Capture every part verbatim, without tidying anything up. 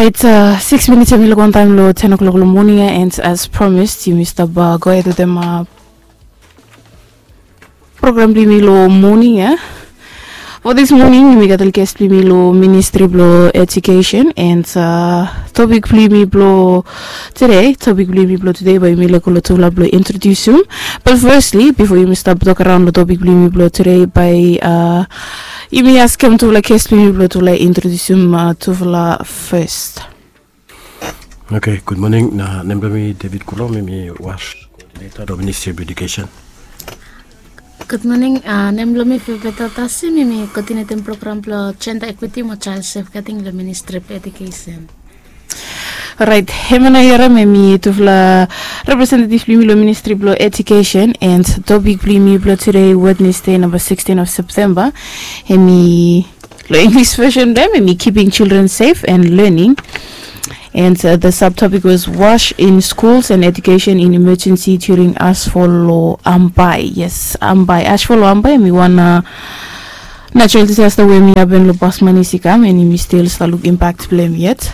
Alright, uh, six minutes and one time low, ten o'clock in the morning, and as promised, you Mister Ba go ahead with them uh, program Blimilo morning, eh? For this morning, we got the guest Blimilo Ministry Blow Education and uh, topic Blimilo today, topic Blimilo today by Milakolo Tula Blow introduce you. But firstly, before you start talk around the topic Blimilo today by uh, you may ask him to like guest Blimilo to like introduce him uh, to first. Okay, good morning. Na name me David Kulo, me wash coordinator of Ministry of Education. Good morning. Uh, name me Pepeta Tassi, me coordinator program for gender equity mo child safeguarding the Ministry of Education. Right, hemana yara me to la representative Blimilo Ministry of Education and topic Blimilo today Wednesday number sixteen of September. Hemi the English version them me keeping children safe and learning. And uh, the subtopic was wash in schools and education in emergency during Ashfolo Ambai. Yes, Ambai. Ashfolo Ambai, me wanna natural disaster where me have been lo pas manisikam and me still look impact blame yet.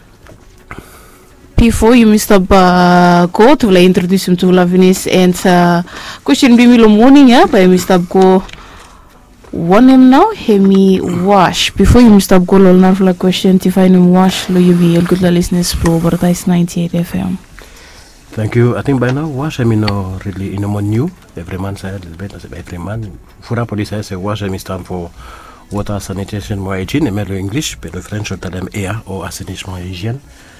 Before you Mister Ba go to like introduce him to Lavinis and uh, question be me lo morning yeah by Mister Go. One him now, hemi wash. Before you stop go lol now for a question to find him wash lo you be a good listeners flow but that's ninety-eight F M. Thank you. I think by now wash I mean no really in a more new. Every man say a little bit as every man. Fura police I say wash I mean stand for water sanitation more hygiene and mellow English but the French will tell them air or assainissement hygiene.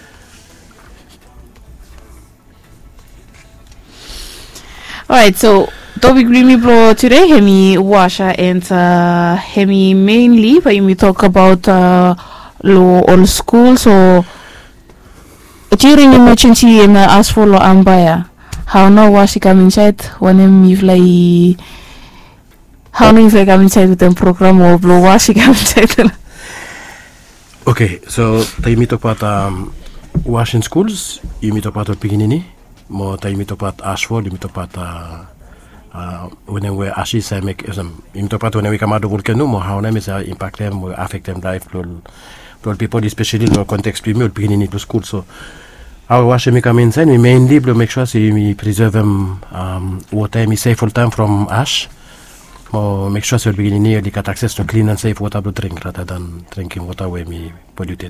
Alright, so topic Grimy Bro today, Hemi Washa and uh, Hemi mainly when we talk about uh, law all schools. So during emergency, I ask for law ambaya. How now Washi come inside when him if like how now if I come inside with them program or blow Washi come inside. Okay, so they meet up at um, wash in schools. You meet up at Piginini. More time meet up at Ashford. You meet up at uh, Uh, when we actually say make some interpret when we come out of volcano more how name is uh, impact them or affect them life for people especially in the context we beginning to school so our wash me come inside we mainly to make sure see we preserve them um, water me safe full time from ash or make sure so beginning here they get access to clean and safe water to drink rather than drinking water where me polluted.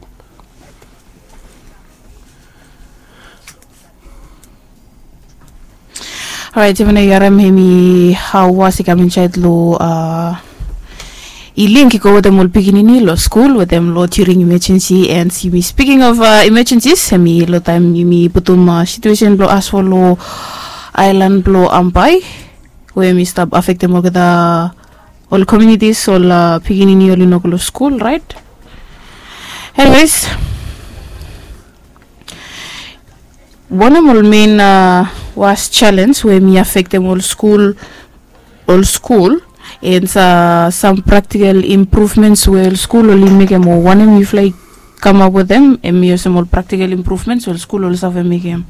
Alright, even a yaram hemi how was it coming child lo uh I link go with them all beginning lo school with them lo during emergency and see me speaking of uh, emergencies hemi lo time me putum uh, situation lo as for lo island lo ampai where me stop affect them all the all communities all uh, beginning all in lo school right. Anyways, one of my main uh, was challenge where me affect them all school, all school, and uh, some practical improvements where school only make them or one of me like come up with them and me some more practical improvements where school also have make them.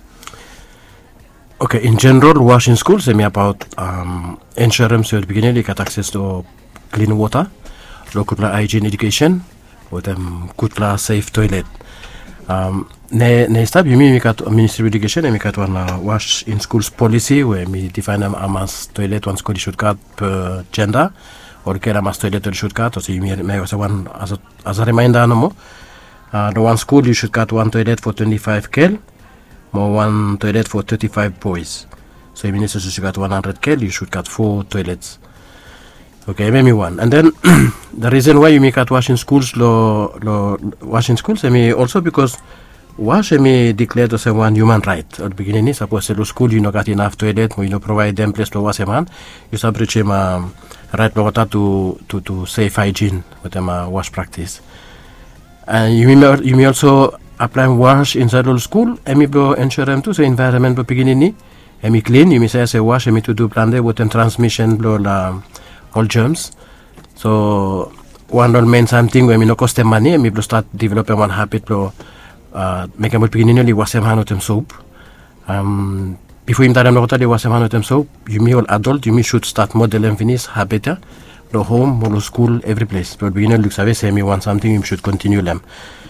Okay, in general, wash in schools me about um, ensuring so at the beginning they get access to clean water, local hygiene education, with them good safe toilet. Um, ne ne stab you mean we got Ministry of Education and we got one uh, wash in schools policy where we define them as toilet one school should cut per gender or care as toilet should cut or so you may also one as a as a reminder no more uh, the one school you should cut one toilet for twenty-five girl more one toilet for thirty-five boys so you mean so you should cut one hundred girl you should cut four toilets. Okay, maybe one. And then the reason why you make at wash in schools, lo, lo, wash in schools, I mean, also because wash, I mean, declared as a one human right. At the beginning, suppose the school, you know, got enough toilet, you know, provide them place to wash a man, you subreach him a right water to, to, to safe hygiene with them uh, wash practice. And you may, you may also apply wash inside the school, I mean, ensure them to, so environment, but beginning, I mean, clean, you may say, say, wash, I mean, to do plan there with them transmission, blah, blah, all germs. So one will mean something when we no cost them money and we start developing one habit to uh, make them beginning wash them hand with them soap. Um, before you time water they wash them hand with them soap. You may all adult you may should start model and finish habit the home, the school, every place. But beginner looks away say me want something you should continue them.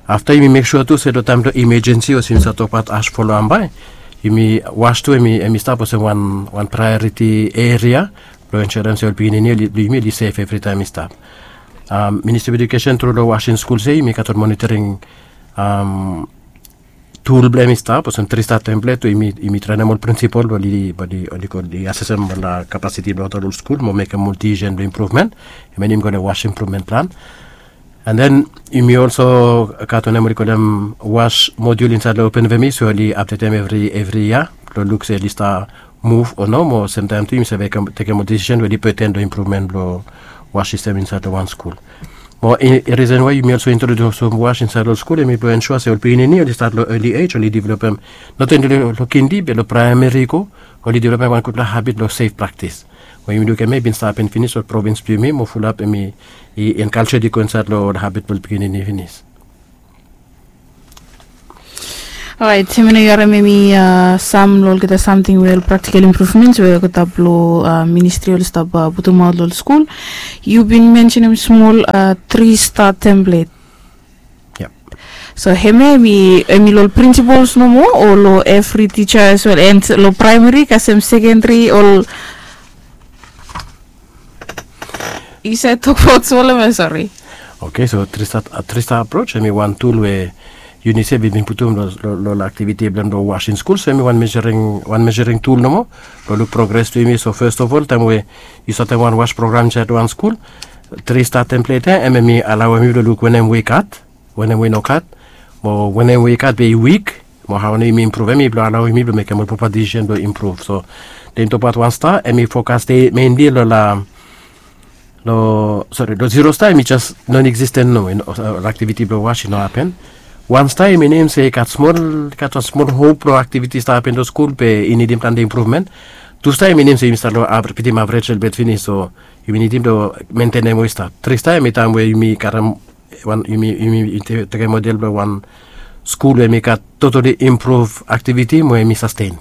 After you make sure to say the time the emergency or since to pat ash follow ambai. You me wash to me me stop as one one priority area. Lo insurance will be in you me safe every time you stop. Um, Ministry of Education through the washing school say me got monitoring um tool blame stop or some three star template to imi imi trainable principle body body the assessment la capacity of the school mo make a multi-gen improvement. I mean I'm going to wash improvement plan. And then you may also got on curriculum wash module inside the open V M I, so you update them every every year. To look say list move or no more. Sometimes you may take a decision where you pretend to improvement the wash system inside the one school. More a reason why you may also introduce some wash inside the school, and may ensure say will be in the start early age, only develop them not only looking deep, but primary go, only develop one could habit of safe practice. When you look at maybe start and finish or province to me, more full up and me in culture the concert or habit will begin in finish. Alright, semana yara maybe uh, some lol kita something well practical improvements where kita blow uh, ministerial stuff uh, butuh model school. You've been mentioning small uh, three star template. Yep. So heme mi mi lol principals no more or lo every teacher as well and lo primary kasem secondary or you said talk about Solomon, sorry. Okay, so three star a three star approach. I mean one tool where UNICEF has been putting the activity blend of washing school. So I mean one measuring one measuring tool no more. To look progress to me. So first of all, time we you start one wash program at one school, three star template. And me allow me to look when I'm we cut, when I'm we no cut, or when I'm we cut be weak. More how me improve. Me allow me to make a more proper decision to improve. So then to part one star. And me focus the mainly la. No, sorry, the zero star is just non-existent no in uh, activity blow wash no happen. One star my name say cat small cat a small hope pro activity start happen to school pe in need plan the improvement. Two star my name say Mister Lo average pretty average bit finish so you need him to maintain them we start. Three star my time where you me karam one you me you me take a model by one school where me cat totally improve activity where me sustained.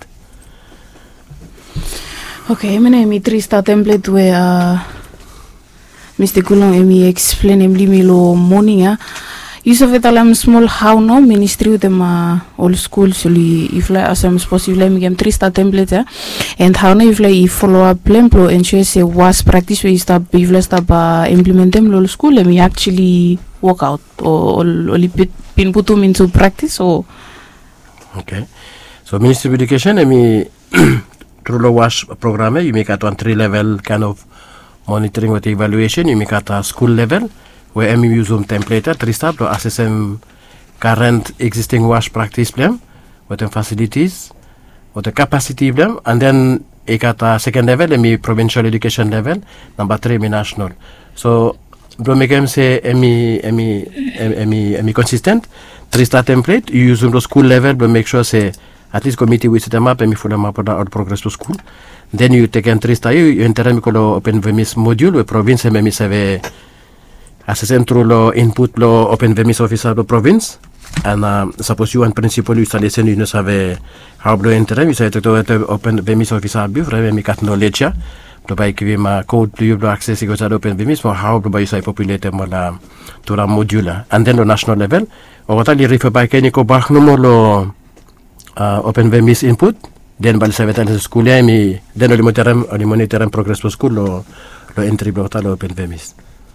Okay, my name is three star template where uh, Mister Kulong emi explain em limilo morning ya. Yusuf etalam small how no ministry with them uh, all schools soli if like as I'm possible me game three star template ya. And how no if like follow up plan pro ensure say was practice we start if like start uh, implement them all school let me actually work out or only pin put them into practice or okay. So Ministry of Education emi through the wash program you make at one three level kind of monitoring with evaluation, you make at a school level where M use some template three step to assess them current existing wash practice plan, with the facilities, with the capacity plan, and then at a second level, M provincial education level, number three, me national. So, do make them say M M M M consistent three star template. You use them to school level, but make sure say at least committee we set them up and full them up or progress to school. Then you take an three star you enter me colo open V M I S module where province M M I S have assessment through lo input lo open V M I S officer lo province and uh, suppose you and principal you installation you know have how blo enter you say to open V M I S officer bu vreme mi kat knowledge ya to by give ma code to you access go to open V M I S for how blo by say populate mo la to la module and then the national level or what ali refer by keniko bach no mo lo uh, open V M I S input. Then bal savetan sa school ya mi then oli monitoram oli monitoram progress po school lo lo entry block ta lo open V M I S.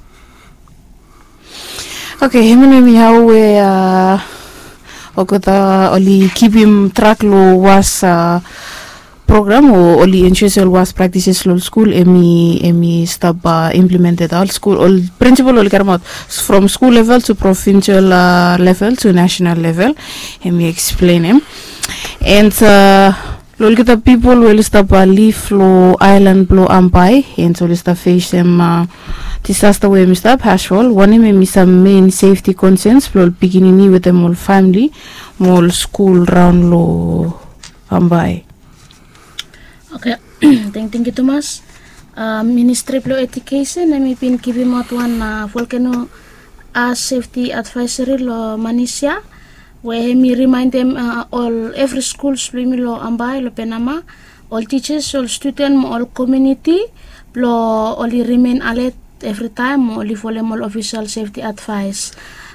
Okay, himene mi how we uh okota oli keep him track lo was uh, program o oli ensure was practices lo school emi emi stop uh, implemented all school all principal oli karmat from school level to provincial uh, level to national level emi explain him and uh, lol kita people will stop uh, leave lo island lo ampai and so stop face them uh, disaster we must stop hashwall one me miss some main safety concerns lo beginning with them all family all school round lo ampai. Okay, thank thank you Thomas. Uh, Ministry of Education nami pin kibi matuan na uh, volcano uh, safety advisory lo Manisha. Where me remind them uh, all every school swim lo ambai lo penama all teachers all student all community lo only remain alert every time only follow all official safety advice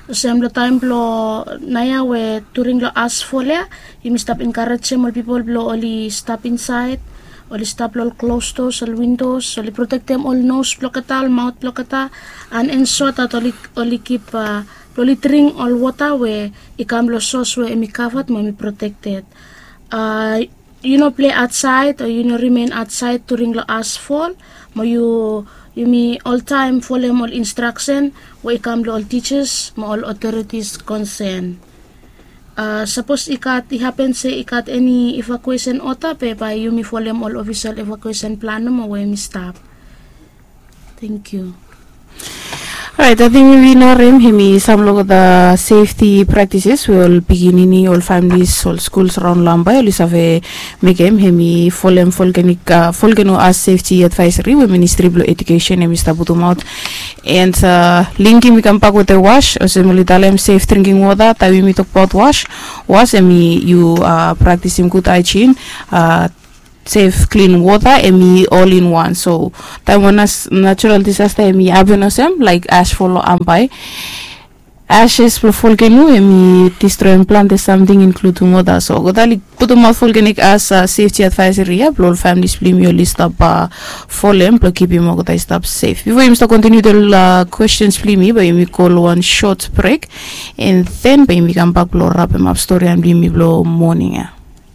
Same lo time lo naya we touring lo asfolia. You may stop encourage all people lo only stop inside. Only stop lo close doors, all windows. Only protect them all nose blokata, mouth blokata, and ensure that only only keep uh, only drink all water where ikam lo sauce where emi covered mo emi protected. Uh, you know play outside or you know remain outside during lo asphalt. Mo you you me all time follow all instruction where ikam lo all teachers mo all authorities concerned. Uh, suppose ikat it happen say ikat any evacuation order pe by you me follow all official evacuation plan mo where me stop. Thank you. Right, I think we know him. Himi some look at the safety practices. We all begin in all families, all schools around Lamba. All is have a make him. Himi follow volcanic volcano as safety advisory. We Ministry of Education. Himi stabutum out and uh, linking we come back with the wash. Also, we tell safe drinking water. Tawi we talk about wash. Wash. Himi you uh, practicing good hygiene. Uh, safe clean water emi all in one. So time when as natural disaster emi abenosem like ash follow ampai ashes pro volcano emi destroy plant something including water. So godali putum volcanic as uh, safety advisory ya blow families blim your list up uh, folem pro keep him go stop safe. Before you start continue the uh, questions blim but you call one short break and then by me come back blow wrap him up story and blim blow morning ya.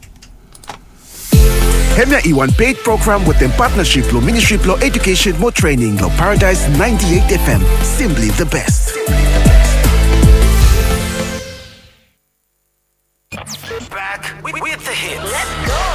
Hemia Iwan paid program with in partnership lo Ministry of Education mo training lo Paradise ninety-eight F M. Simply the best. Back with, with the hits. Let's go.